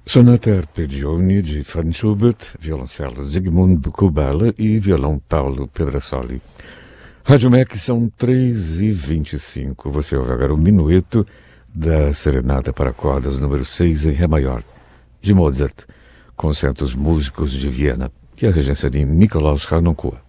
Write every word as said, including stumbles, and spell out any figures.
Sonata Arpeggione de Franz Schubert, violoncelo Zygmunt Kubala e violão Paulo Pedrasoli. Rádio M E C são três e vinte e cinco. Você ouve agora o minueto da Serenata para Cordas número seis em Ré maior, de Mozart, com centros músicos de Viena, e a regência de Nikolaus Harnoncourt.